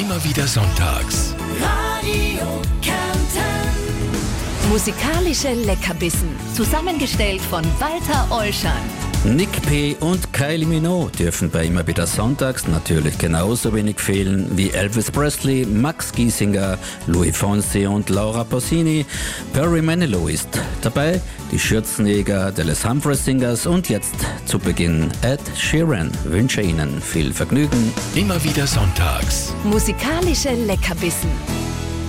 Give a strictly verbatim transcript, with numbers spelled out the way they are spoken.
Immer wieder sonntags. Radio Kärnten. Musikalische Leckerbissen. Zusammengestellt von Walter Ollschan. Nick P. und Kylie Minogue dürfen bei Immer wieder sonntags natürlich genauso wenig fehlen wie Elvis Presley, Max Giesinger, Louis Fonsi und Laura Pausini. Barry Manilow ist dabei, die Schürzenjäger der Les Humphreys Singers und jetzt zu Beginn Ed Sheeran. Wünsche Ihnen viel Vergnügen. Immer wieder sonntags. Musikalische Leckerbissen.